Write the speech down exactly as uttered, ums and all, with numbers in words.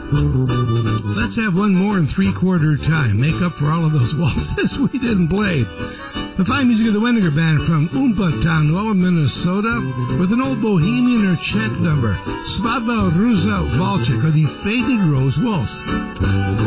Let's have one more in three-quarter time. Make up for all of those waltzes we didn't play. The fine music of the Weniger Band from Oompa Town, Lower Minnesota, with an old Bohemian or Czech number, Svadba Ruza Walczyk, or the Faded Rose Waltz.